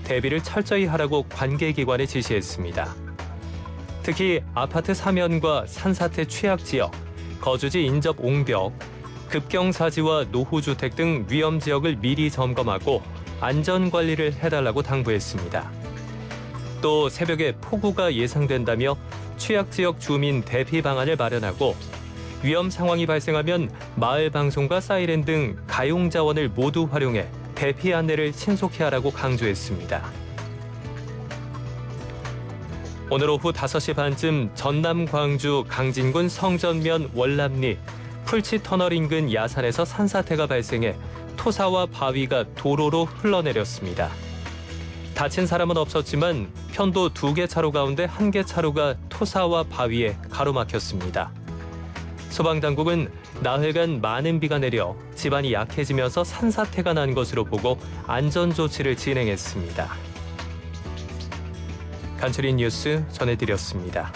대비를 철저히 하라고 관계기관에 지시했습니다. 특히 아파트 사면과 산사태 취약지역, 거주지 인접 옹벽, 급경사지와 노후주택 등 위험지역을 미리 점검하고 안전관리를 해달라고 당부했습니다. 또 새벽에 폭우가 예상된다며 취약지역 주민 대피 방안을 마련하고 위험 상황이 발생하면 마을 방송과 사이렌 등 가용 자원을 모두 활용해 대피 안내를 신속히 하라고 강조했습니다. 오늘 오후 5시 반쯤 전남 광주 강진군 성전면 월남리 풀치 터널 인근 야산에서 산사태가 발생해 토사와 바위가 도로로 흘러내렸습니다. 다친 사람은 없었지만 편도 2개 차로 가운데 1개 차로가 토사와 바위에 가로막혔습니다. 소방당국은 나흘간 많은 비가 내려 지반이 약해지면서 산사태가 난 것으로 보고 안전조치를 진행했습니다. 간추린 뉴스 전해드렸습니다.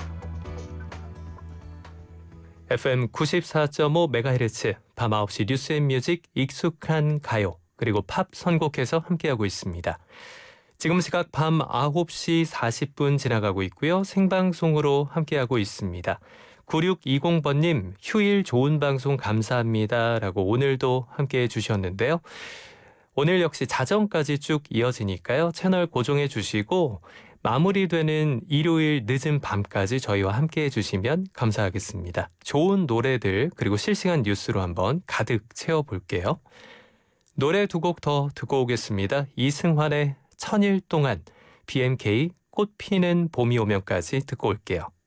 FM 94.5MHz 밤 9시 뉴스앤뮤직 익숙한 가요 그리고 팝 선곡해서 함께하고 있습니다. 지금 시각 밤 9시 40분 지나가고 있고요. 생방송으로 함께하고 있습니다. 9620번님 휴일 좋은 방송 감사합니다 라고 오늘도 함께해 주셨는데요. 오늘 역시 자정까지 쭉 이어지니까요. 채널 고정해 주시고 마무리되는 일요일 늦은 밤까지 저희와 함께해 주시면 감사하겠습니다. 좋은 노래들 그리고 실시간 뉴스로 한번 가득 채워볼게요. 노래 2곡 더 듣고 오겠습니다. 이승환의 천일 동안, BMK 꽃 피는 봄이 오면까지 듣고 올게요.